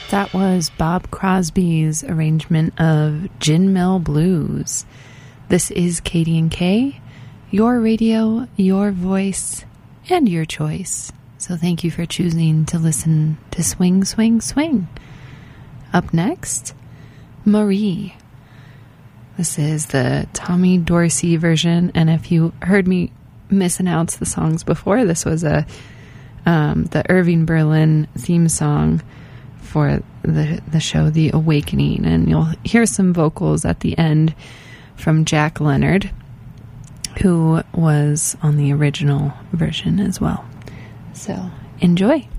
That was Bob Crosby's arrangement of Gin Mill Blues. This is Katie and Kay, your radio, your voice, and your choice. So thank you for choosing to listen to Swing, Swing, Swing. Up next, Marie. This is the Tommy Dorsey version, and if you heard me mispronounce the songs before, this was the Irving Berlin theme song for the show The Awakening, and you'll hear some vocals at the end from Jack Leonard, who was on the original version as well. So enjoy.